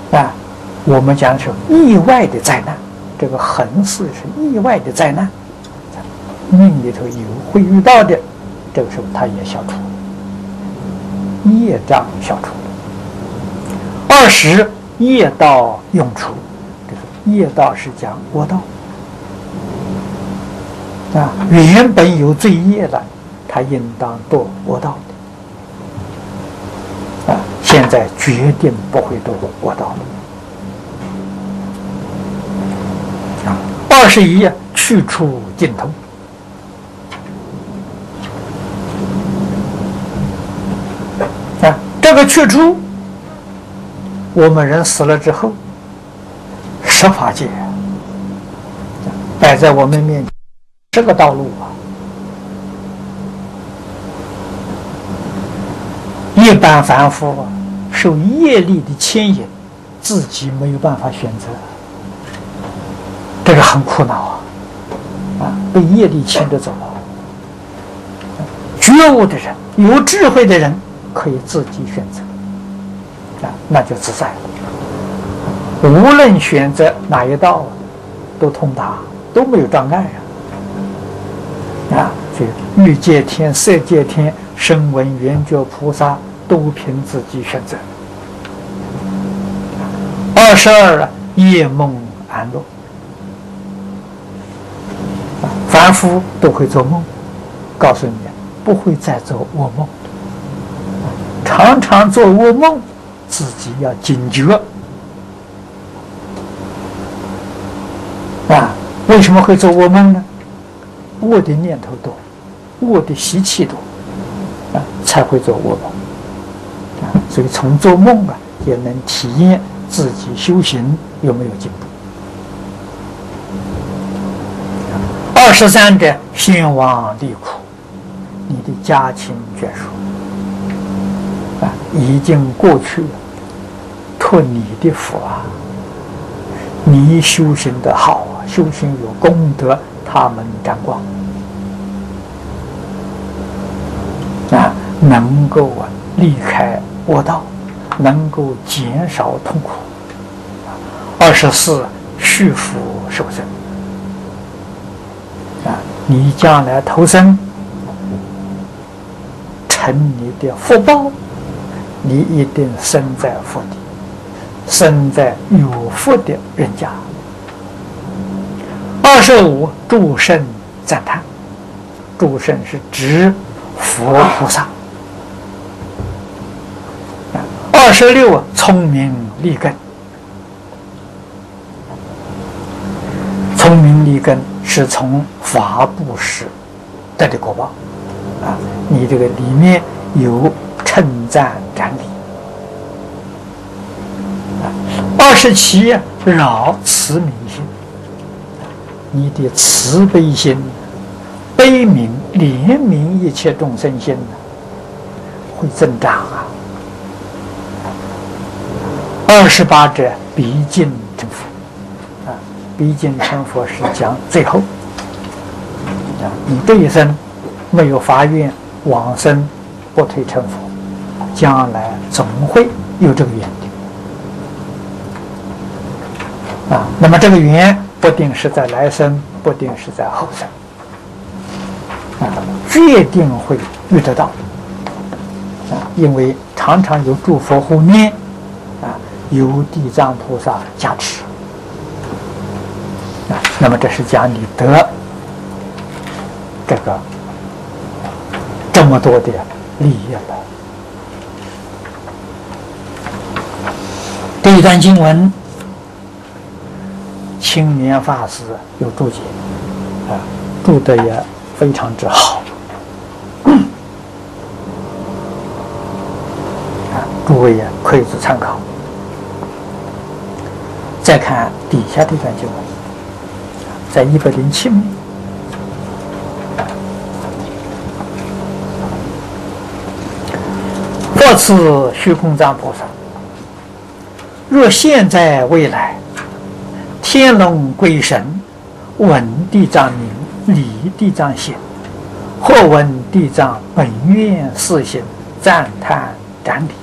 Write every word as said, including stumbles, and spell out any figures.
啊，我们讲是意外的灾难，这个横事是意外的灾难，命里头有会遇到的，这个时候他也消除了，业障消除了。二十业道永除，这个业道是讲恶道啊，原本有罪业的，他应当堕恶道的啊，现在决定不会堕恶道了啊。二十一去除尽头。啊，这个去除，我们人死了之后，十法界摆在我们面前，这个道路啊，一般凡夫啊，受业力的牵引，自己没有办法选择，这个很苦恼啊，啊，被业力牵着走了。觉悟的人，有智慧的人，可以自己选择，啊，那就自在了。无论选择哪一道，都通达，都没有障碍啊！啊，这欲界天、色界天、声闻缘觉菩萨都凭自己选择。二十二，夜梦安乐，啊，凡夫都会做梦，告诉你，不会再做噩梦。常常做噩梦，自己要警觉啊！为什么会做噩梦呢？恶的念头多，恶的习气多啊，才会做噩梦啊。所以从做梦啊，也能体验自己修行有没有进步。二十三者，先亡离苦，你的家亲眷属啊，已经过去了，托你的福啊，你修行的好啊，修行有功德，他们沾光啊，能够啊离开恶道，能够减少痛苦。二十四，续福受生啊，你将来投生，成你的福报，你一定生在福地，生在有福的人家。二十五，诸圣赞叹，诸圣是指佛菩萨。二十六，聪明利根，聪明利根是从法布施得的果报啊，你这个里面有称赞展礼。二十七，饶慈悯心，你的慈悲心、悲悯、怜悯一切众生心会增长啊。二十八者，逼近成佛啊，逼近成佛是讲最后啊，你这一生没有发愿往生不退成佛，将来总会有这个缘的啊。那么这个缘不定是在来生，不定是在后生啊，决定会遇得到啊，因为常常有诸佛护念啊，有地藏菩萨加持啊，那么这是讲你得这个这么多的利益了。这一段经文，青年法师有注解啊，注的也非常之好啊，诸位也可以做参考。再看底下这段经文，在一百零七面，或此虚空藏菩萨，若现在未来，天龙鬼神闻地藏名，离地藏心，或闻地藏本愿四行，赞叹展礼，